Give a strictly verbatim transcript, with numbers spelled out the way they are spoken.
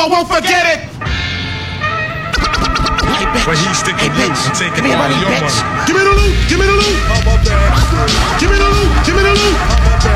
I won't forget it. Hey, bitch. But he's sticking hey, you bitch. and taking Give me all money, of your bitch. money.